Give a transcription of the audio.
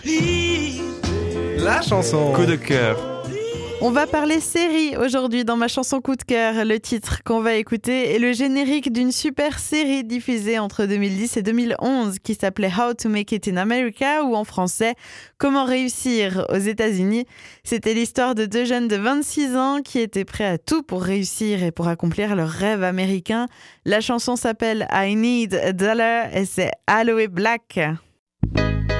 La chanson Coup de cœur. On va parler série aujourd'hui dans ma chanson coup de cœur. Le titre qu'on va écouter est le générique d'une super série diffusée entre 2010 et 2011 qui s'appelait How to Make It in America ou en français Comment réussir aux États-Unis. C'était l'histoire de deux jeunes de 26 ans qui étaient prêts à tout pour réussir et pour accomplir leur rêve américain. La chanson s'appelle I Need a Dollar et c'est Aloe Black.